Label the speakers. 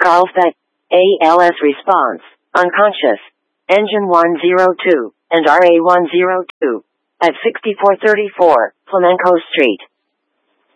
Speaker 1: Carlsbad, ALS response, unconscious, engine 102, and RA 102, at 6434, Flamenco Street.